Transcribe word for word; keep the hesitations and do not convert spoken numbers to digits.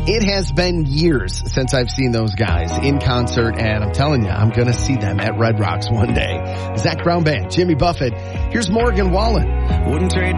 It has been years since I've seen those guys in concert, and I'm telling you, I'm going to see them at Red Rocks one day. Zach Brown Band, Jimmy Buffett. Here's Morgan Wallen. Wouldn't trade